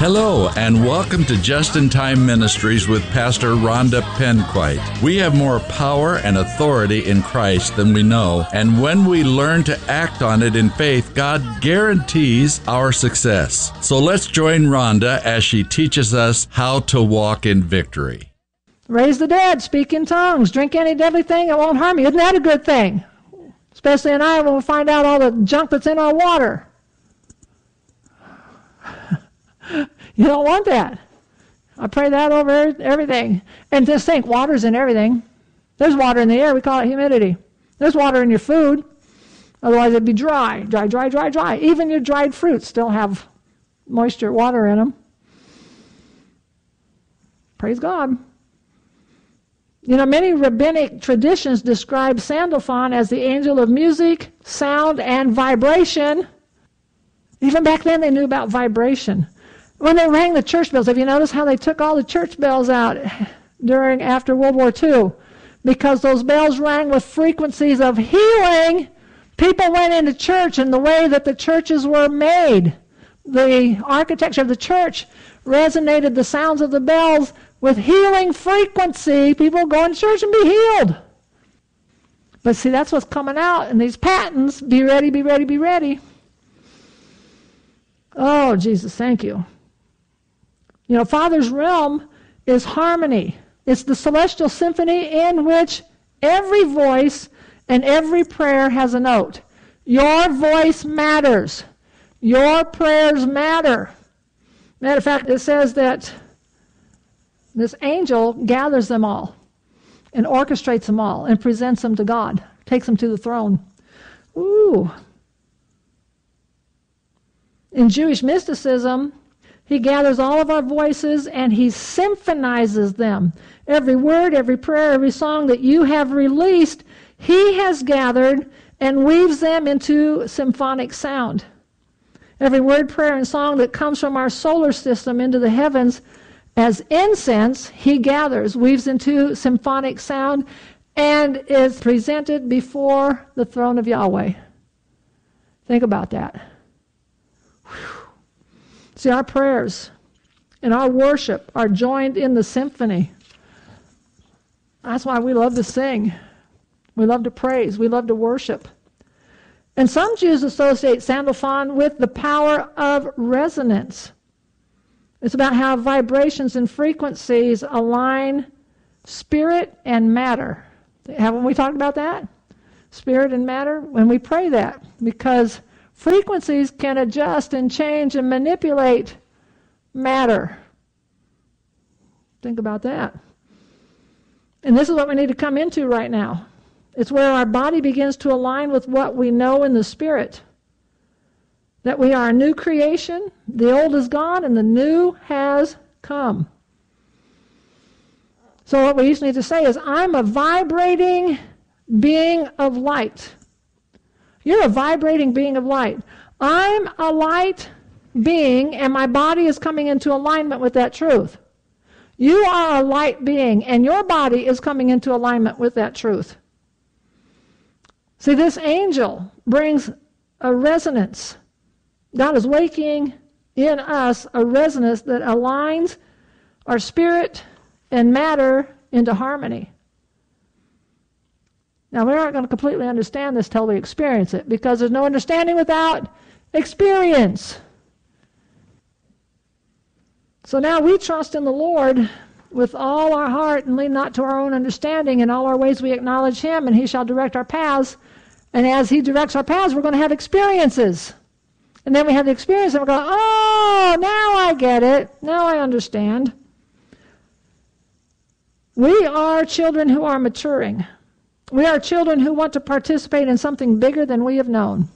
Hello, and welcome to Just in Time Ministries with Pastor Rhonda Penquite. We have more power and authority in Christ than we know, and when we learn to act on it in faith, God guarantees our success. So let's join Rhonda as she teaches us how to walk in victory. Raise the dead, speak in tongues, drink any deadly thing, it won't harm you. Isn't that a good thing? Especially in Iowa when we find out all the junk that's in our water. You don't want that. I pray that over everything. And just think, water's in everything. There's water in the air. We call it humidity. There's water in your food. Otherwise, it'd be dry. Dry, dry, dry, dry. Even your dried fruits still have moisture, water in them. Praise God. You know, many rabbinic traditions describe Sandalphon as the angel of music, sound, and vibration. Even back then, they knew about vibration. When they rang the church bells, have you noticed how they took all the church bells out after World War II? Because those bells rang with frequencies of healing. People went into church, and the way that the churches were made, the architecture of the church resonated the sounds of the bells with healing frequency. People go into church and be healed. But see, that's what's coming out in these patents. Be ready, be ready, be ready. Oh, Jesus, thank you. You know, Father's realm is harmony. It's the celestial symphony in which every voice and every prayer has a note. Your voice matters. Your prayers matter. Matter of fact, it says that this angel gathers them all and orchestrates them all and presents them to God, takes them to the throne. Ooh. In Jewish mysticism, he gathers all of our voices and he symphonizes them. Every word, every prayer, every song that you have released, he has gathered and weaves them into symphonic sound. Every word, prayer, and song that comes from our solar system into the heavens as incense, he gathers, weaves into symphonic sound, and is presented before the throne of Yahweh. Think about that. See, our prayers and our worship are joined in the symphony. That's why we love to sing. We love to praise. We love to worship. And some Jews associate Sandalphon with the power of resonance. It's about how vibrations and frequencies align spirit and matter. Haven't we talked about that? Spirit and matter? When we pray that, because frequencies can adjust and change and manipulate matter. Think about that. And this is what we need to come into right now. It's where our body begins to align with what we know in the spirit. That we are a new creation, the old is gone, and the new has come. So what we just need to say is, I'm a vibrating being of light. You're a vibrating being of light. I'm a light being, and my body is coming into alignment with that truth. You are a light being, and your body is coming into alignment with that truth. See, this angel brings a resonance. God is waking in us a resonance that aligns our spirit and matter into harmony. Now, we aren't going to completely understand this till we experience it, because there's no understanding without experience. So now we trust in the Lord with all our heart and lean not to our own understanding. In all our ways we acknowledge him, and he shall direct our paths. And as he directs our paths, we're going to have experiences. And then we have the experience, and we're going, oh, now I get it. Now I understand. We are children who are maturing. We are children who want to participate in something bigger than we have known.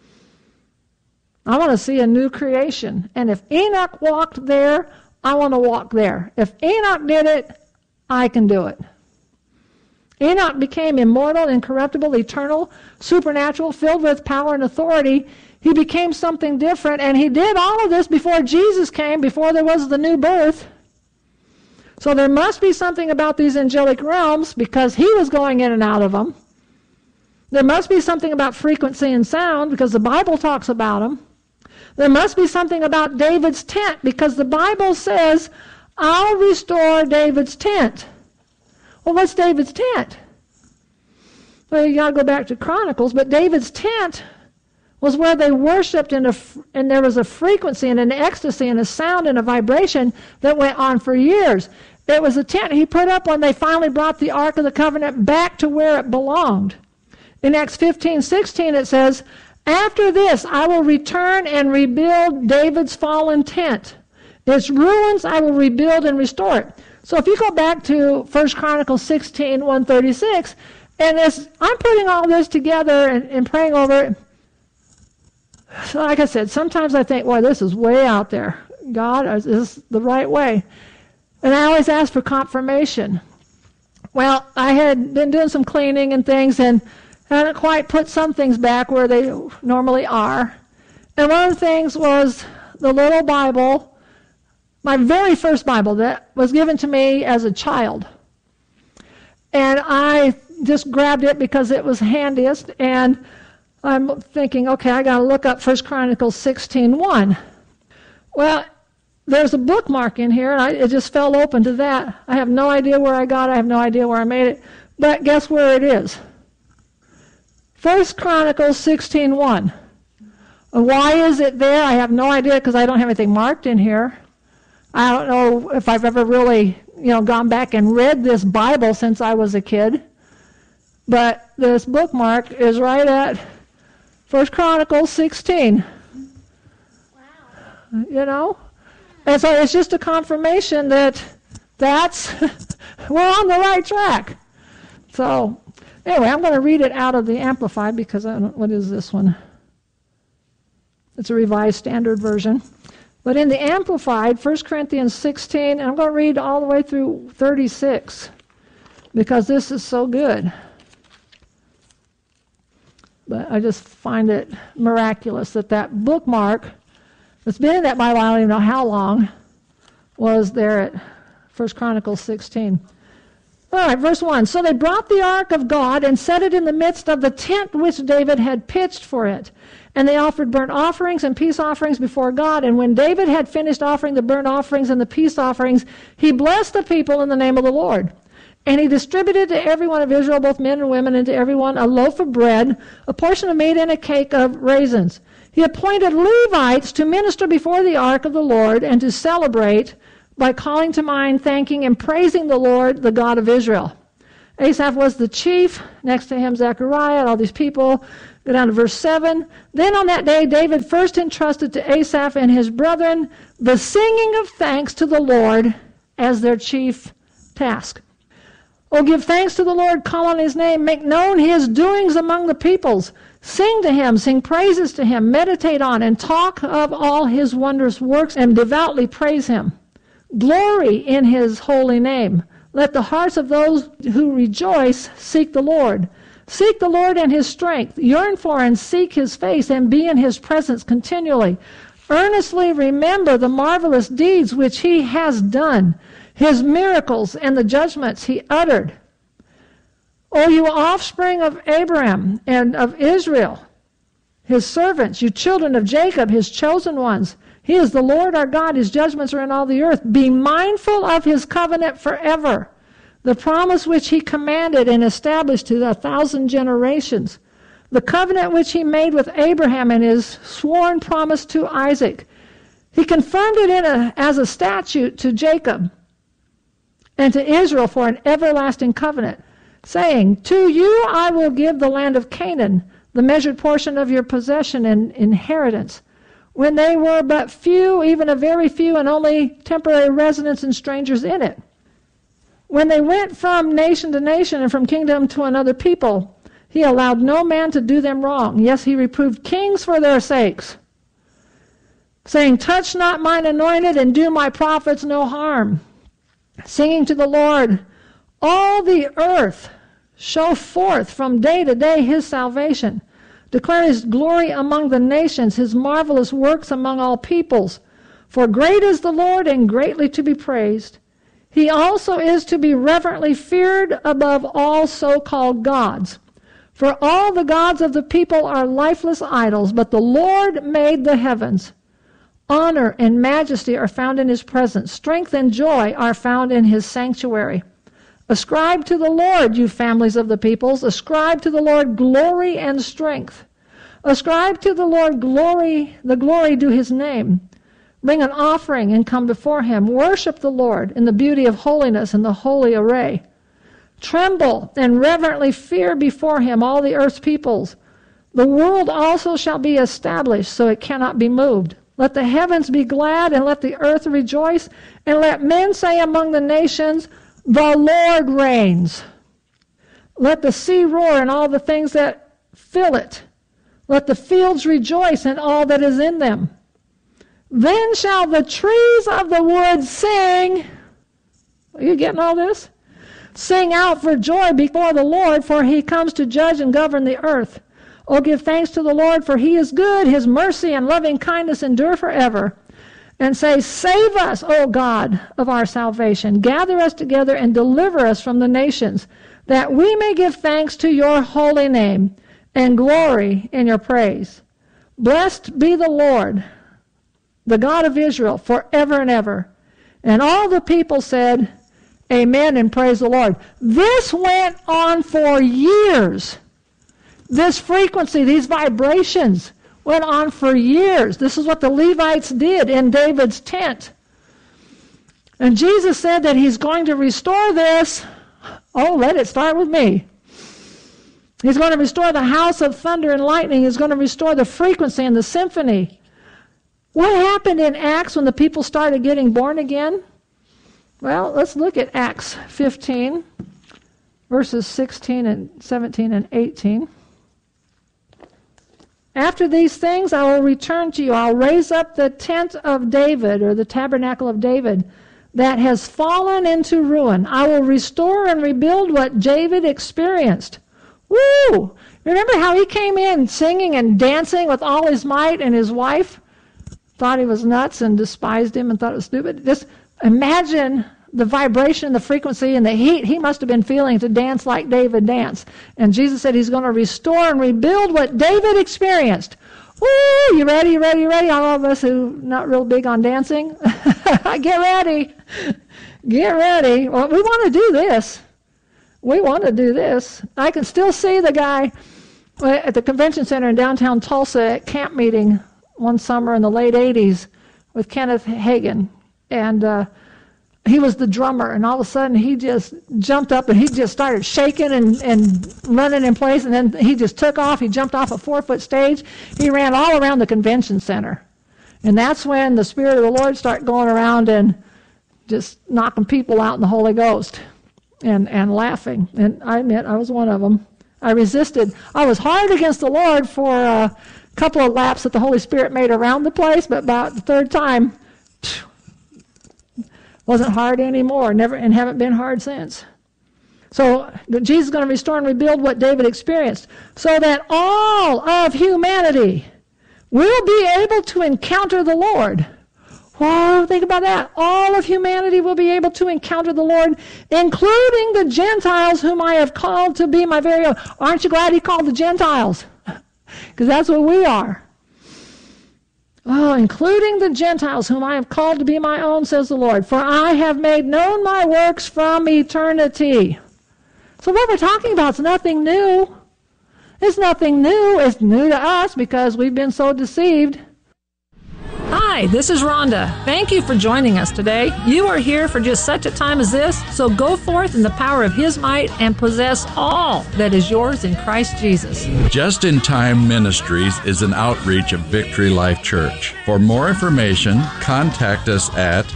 I want to see a new creation. And if Enoch walked there, I want to walk there. If Enoch did it, I can do it. Enoch became immortal, incorruptible, eternal, supernatural, filled with power and authority. He became something different, and he did all of this before Jesus came, before there was the new birth. So there must be something about these angelic realms, because he was going in and out of them. There must be something about frequency and sound, because the Bible talks about them. There must be something about David's tent, because the Bible says, I'll restore David's tent. Well, what's David's tent? Well, you got to go back to Chronicles, but David's tent was where they worshipped, and there was a frequency and an ecstasy and a sound and a vibration that went on for years. It was a tent he put up when they finally brought the Ark of the Covenant back to where it belonged. In Acts 15:16 it says, after this I will return and rebuild David's fallen tent. Its ruins I will rebuild and restore it. So if you go back to 1 Chronicles 16, 136, and I'm putting all this together and praying over it. So like I said, sometimes I think, boy, this is way out there. God, is this the right way? And I always ask for confirmation. Well, I had been doing some cleaning and things, and hadn't quite put some things back where they normally are. And one of the things was the little Bible, my very first Bible that was given to me as a child. And I just grabbed it because it was handiest, and I'm thinking, okay, I got to look up 1 Chronicles 16:1. Well, there's a bookmark in here, and it just fell open to that. I have no idea where I got it. I have no idea where I made it. But guess where it is? 1 Chronicles 16:1. Why is it there? I have no idea, because I don't have anything marked in here. I don't know if I've ever really, gone back and read this Bible since I was a kid. But this bookmark is right at 1 Chronicles 16. Wow. And so it's just a confirmation that's we're on the right track. So anyway, I'm going to read it out of the Amplified, because what is this one? It's a Revised Standard Version. But in the Amplified, 1 Corinthians 16, and I'm going to read all the way through 36, because this is so good. But I just find it miraculous that bookmark that's been in that Bible, I don't even know how long, was there at 1 Chronicles 16. All right, verse 1. So they brought the ark of God and set it in the midst of the tent which David had pitched for it. And they offered burnt offerings and peace offerings before God. And when David had finished offering the burnt offerings and the peace offerings, he blessed the people in the name of the Lord. And he distributed to every one of Israel, both men and women, and to everyone a loaf of bread, a portion of meat, and a cake of raisins. He appointed Levites to minister before the ark of the Lord and to celebrate by calling to mind, thanking, and praising the Lord, the God of Israel. Asaph was the chief, next to him Zechariah, all these people. Go down to verse 7. Then on that day David first entrusted to Asaph and his brethren the singing of thanks to the Lord as their chief task. Oh, give thanks to the Lord, call on his name, make known his doings among the peoples. Sing to him, sing praises to him, meditate on and talk of all his wondrous works, and devoutly praise him. Glory in his holy name. Let the hearts of those who rejoice seek the Lord. Seek the Lord and his strength. Yearn for and seek his face, and be in his presence continually. Earnestly remember the marvelous deeds which he has done, his miracles and the judgments he uttered. O you offspring of Abraham and of Israel, his servants, you children of Jacob, his chosen ones. He is the Lord our God. His judgments are in all the earth. Be mindful of his covenant forever, the promise which he commanded and established to 1,000 generations, the covenant which he made with Abraham and his sworn promise to Isaac. He confirmed it as a statute to Jacob and to Israel for an everlasting covenant, saying, to you I will give the land of Canaan, the measured portion of your possession and inheritance, when they were but few, even a very few, and only temporary residents and strangers in it. When they went from nation to nation and from kingdom to another people, he allowed no man to do them wrong. Yes, he reproved kings for their sakes, saying, touch not mine anointed, and do my prophets no harm. Singing to the Lord, all the earth show forth from day to day his salvation. Declare his glory among the nations, his marvelous works among all peoples. For great is the Lord, and greatly to be praised. He also is to be reverently feared above all so-called gods. For all the gods of the people are lifeless idols, but the Lord made the heavens. Honor and majesty are found in his presence. Strength and joy are found in his sanctuary. Ascribe to the Lord, you families of the peoples. Ascribe to the Lord glory and strength. Ascribe to the Lord glory, the glory due his name. Bring an offering and come before him. Worship the Lord in the beauty of holiness and the holy array. Tremble and reverently fear before him, all the earth's peoples. The world also shall be established, so it cannot be moved. Let the heavens be glad, and let the earth rejoice, and let men say among the nations, the Lord reigns. Let the sea roar and all the things that fill it. Let the fields rejoice and all that is in them. Then shall the trees of the wood sing. Are you getting all this? Sing out for joy before the Lord, for he comes to judge and govern the earth. Oh, give thanks to the Lord, for he is good. His mercy and loving kindness endure forever. And say, save us, O God of our salvation. Gather us together and deliver us from the nations, that we may give thanks to your holy name and glory in your praise. Blessed be the Lord, the God of Israel, forever and ever. And all the people said, amen, and praise the Lord. This went on for years. This frequency, these vibrations, went on for years. This is what the Levites did in David's tent. And Jesus said that he's going to restore this. Oh, let it start with me. He's going to restore the house of thunder and lightning. He's going to restore the frequency and the symphony. What happened in Acts when the people started getting born again? Well, let's look at Acts 15, verses 16 and 17 and 18. After these things I will return to you. I'll raise up the tent of David, or the tabernacle of David, that has fallen into ruin. I will restore and rebuild what David experienced. Woo! Remember how he came in singing and dancing with all his might, and his wife thought he was nuts and despised him and thought it was stupid? Just imagine the vibration, the frequency, and the heat he must have been feeling to dance like David danced. And Jesus said he's going to restore and rebuild what David experienced. Woo! You ready, you ready, you ready? All of us who are not real big on dancing, get ready. Get ready. Well, we want to do this. We want to do this. I can still see the guy at the convention center in downtown Tulsa at camp meeting one summer in the late 80s with Kenneth Hagin. And he was the drummer, and all of a sudden he just jumped up and he just started shaking and running in place, and then he just took off. He jumped off a 4-foot stage. He ran all around the convention center. And that's when the Spirit of the Lord started going around and just knocking people out in the Holy Ghost and laughing. And I admit I was one of them. I resisted. I was hard against the Lord for a couple of laps that the Holy Spirit made around the place, but about the third time, wasn't hard anymore, never, and haven't been hard since. So Jesus is going to restore and rebuild what David experienced, so that all of humanity will be able to encounter the Lord. Whoa, think about that. All of humanity will be able to encounter the Lord, including the Gentiles whom I have called to be my very own. Aren't you glad he called the Gentiles? Because that's what we are. Oh, including the Gentiles whom I have called to be my own, says the Lord. For I have made known my works from eternity. So what we're talking about is nothing new. It's nothing new. It's new to us because we've been so deceived. Hi, this is Rhonda. Thank you for joining us today. You are here for just such a time as this, so go forth in the power of His might and possess all that is yours in Christ Jesus. Just in Time Ministries is an outreach of Victory Life Church. For more information, contact us at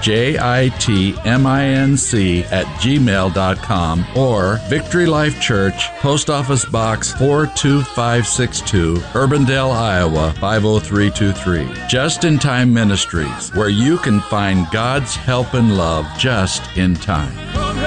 jitminc@gmail.com or Victory Life Church, Post Office Box 42562, Urbandale, Iowa 50323. Just in Time Ministries, where you can find God's help and love just in time.